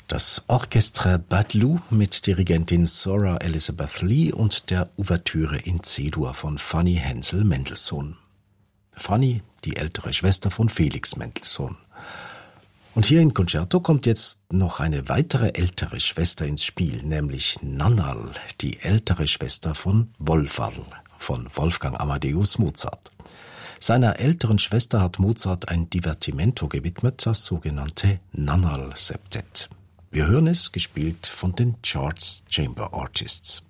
Das Orchestre Bad Lou mit Dirigentin Zora Elizabeth Lee und der Ouvertüre in C-Dur von Fanny Hensel Mendelssohn. Fanny, die ältere Schwester von Felix Mendelssohn. Und hier in Concerto kommt jetzt noch eine weitere ältere Schwester ins Spiel, nämlich Nannerl, die ältere Schwester von Wolferl, von Wolfgang Amadeus Mozart. Seiner älteren Schwester hat Mozart ein Divertimento gewidmet, das sogenannte Nannerl-Septett. Wir hören es, gespielt von den Charles Chamber Artists.